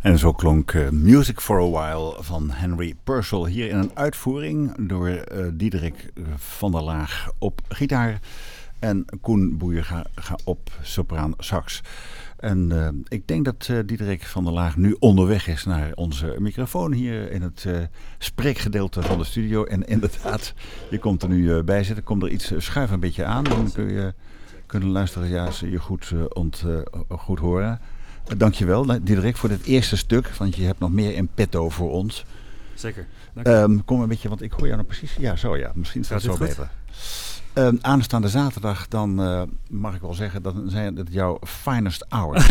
En zo klonk Music for a While van Henry Purcell. Hier in een uitvoering door Diederik van der Laag op gitaar. En Koen Boeijer op sopraan sax. En ik denk dat Diederik van der Laag nu onderweg is naar onze microfoon hier in het spreekgedeelte van de studio. En inderdaad, je komt er nu bij zitten. Komt er iets, schuif een beetje aan. Dan kunnen luisteraars je goed horen. Dankjewel, Diederik, voor dit eerste stuk. Want je hebt nog meer in petto voor ons. Zeker. Kom een beetje, want ik hoor jou nog precies. Ja, zo ja. Misschien staat het zo beter. Aanstaande zaterdag, dan mag ik wel zeggen, dat zijn het jouw finest hours.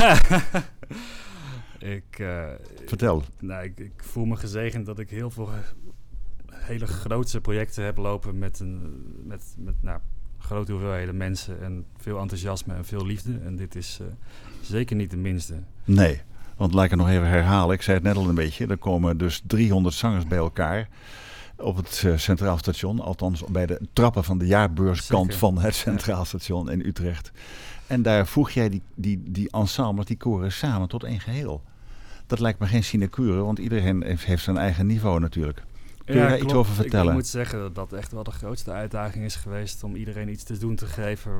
Vertel. Nou, ik voel me gezegend dat ik heel veel hele grootse projecten heb lopen met grote hoeveelheden mensen en veel enthousiasme en veel liefde. En dit is zeker niet de minste. Nee, want laat ik het nog even herhalen. Ik zei het net al een beetje. Er komen dus 300 zangers bij elkaar op het Centraal Station. Althans bij de trappen van de jaarbeurskant van het Centraal Station in Utrecht. En daar voeg jij die ensembles, die koren samen tot één geheel. Dat lijkt me geen sinecure, want iedereen heeft zijn eigen niveau natuurlijk. Kun je daar iets over vertellen? Ik moet zeggen dat dat echt wel de grootste uitdaging is geweest om iedereen iets te doen te geven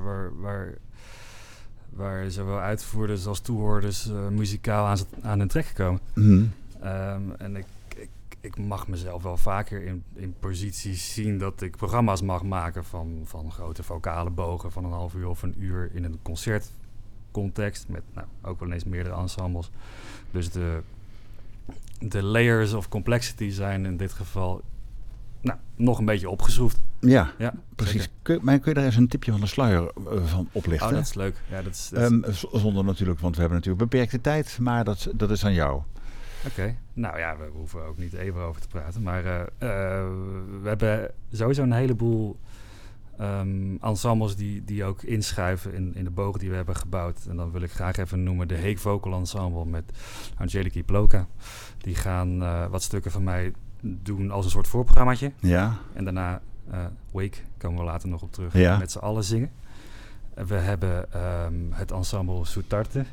waar zowel uitvoerders als toehoorders muzikaal aan hun trek komen. Mm. En ik mag mezelf wel vaker in posities zien dat ik programma's mag maken van grote vocale bogen van een half uur of een uur in een concertcontext met ook wel eens meerdere ensembles. Dus de layers of complexity zijn in dit geval nog een beetje opgeschroefd. Ja, precies. Kun je daar eens een tipje van de sluier van oplichten? Oh, dat is leuk. Ja, dat is... Zonder natuurlijk, want we hebben natuurlijk beperkte tijd, maar dat is aan jou. Oké. Nou ja, we hoeven ook niet even over te praten. Maar we hebben sowieso een heleboel ensembles die ook inschuiven in de boog die we hebben gebouwd. En dan wil ik graag even noemen de Heek Vocal Ensemble met Angeliki Ploka. Die gaan wat stukken van mij doen als een soort voorprogrammaatje. Ja. En daarna Wake, komen we later nog op terug, ja. met z'n allen zingen. We hebben het ensemble Soutarte